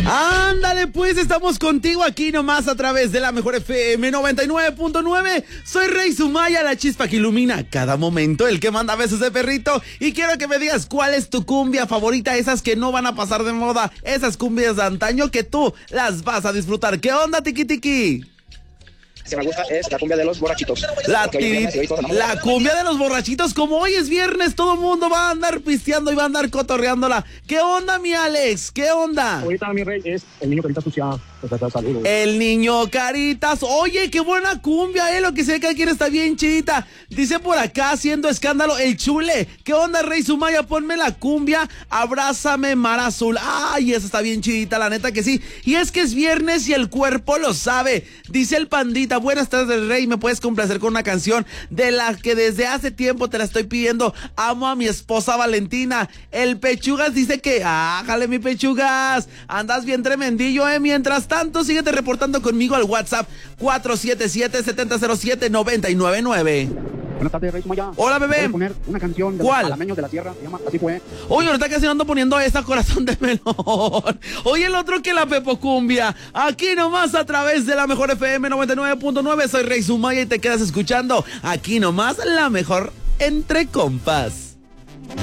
Ándale, pues estamos contigo aquí nomás a través de la mejor FM 99.9. Soy Rey Sumaya, la chispa que ilumina cada momento, el que manda besos de perrito. Y quiero que me digas cuál es tu cumbia favorita, esas que no van a pasar de moda, esas cumbias de antaño que tú las vas a disfrutar. ¿Qué onda, tiki tiki? Que me gusta es la cumbia de los borrachitos. La cumbia de los borrachitos. Como hoy es viernes, todo el mundo va a andar pisteando y va a andar cotorreándola. ¿Qué onda, mi Alex? ¿Qué onda? Ahorita mi rey es el niño carita sucia. Saludos. El niño caritas. Oye, qué buena cumbia, lo que sé que aquí está bien chida. Dice por acá haciendo escándalo el Chule. ¿Qué onda, Rey Sumaya? Ponme la cumbia Abrázame Mar Azul. Ay, esa está bien chidita, la neta que sí. Y es que es viernes y el cuerpo lo sabe. Dice el Pandita, buenas tardes, Rey, ¿me puedes complacer con una canción de la que desde hace tiempo te la estoy pidiendo? Amo a mi esposa Valentina. El Pechugas dice que, jale mi Pechugas, andas bien tremendillo, mientras tanto, síguete reportando conmigo al WhatsApp 477-7007-999. Buenas tardes, Rey Sumaya. Hola, bebé. Voy a poner una canción de ¿Cuál? los Alameños de la Tierra, se llama Así Fue. Oye, ahorita casi ando poniendo esa Corazón de Melón. Oye, el otro que la Pepo Cumbia. Aquí nomás a través de la mejor FM 99.9. Soy Rey Sumaya y te quedas escuchando aquí nomás la mejor entre compas.